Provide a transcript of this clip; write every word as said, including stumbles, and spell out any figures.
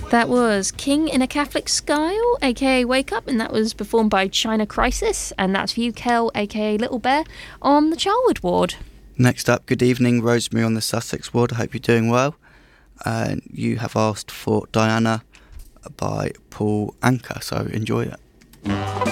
That was King in a Catholic Style, aka Wake Up, and that was performed by China Crisis, and that's for you, Kel, aka Little Bear, on the Charwood ward. Next up, good evening, Rosemary on the Sussex ward. I hope you're doing well. Uh, you have asked for Diana by Paul Anka, so enjoy it.